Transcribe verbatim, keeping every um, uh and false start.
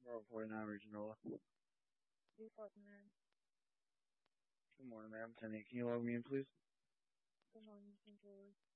Roll forty-nine Regional. three forty-nine. Good morning, ma'am. ten eight. Can you log me in, please? Good morning, controller.